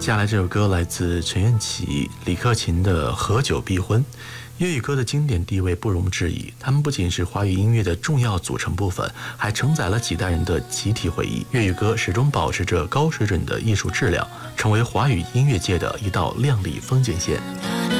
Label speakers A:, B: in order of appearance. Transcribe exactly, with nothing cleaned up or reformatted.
A: 接下来这首歌来自陈愿琪、李克勤的《合久必婚》。粤语歌的经典地位不容置疑，它们不仅是华语音乐的重要组成部分，还承载了几代人的集体回忆。粤语歌始终保持着高水准的艺术质量，成为华语音乐界的一道亮丽风景线。